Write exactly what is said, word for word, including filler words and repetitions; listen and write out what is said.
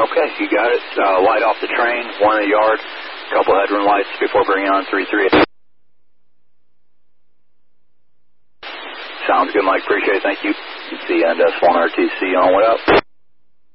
Okay, you got it. Uh, light off the train, one in the yard, couple headroom lights before bringing on three three. Sounds good, Mike. Appreciate it. Thank you. C N S one R T C on way up.